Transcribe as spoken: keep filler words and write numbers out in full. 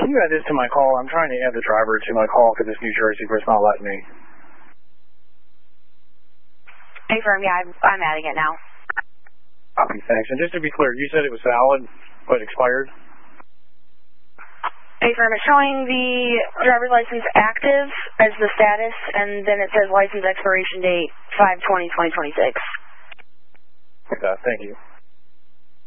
can you add this to my call? I'm trying to add the driver to my call for this New Jersey, but it's not letting me. Affirm, yeah, I'm, I'm adding it now. Copy, thanks. And just to be clear, you said it was valid, but expired? Affirm, it's showing the driver's license active as the status, and then it says license expiration date five twenty twenty twenty-six. Okay, thank you.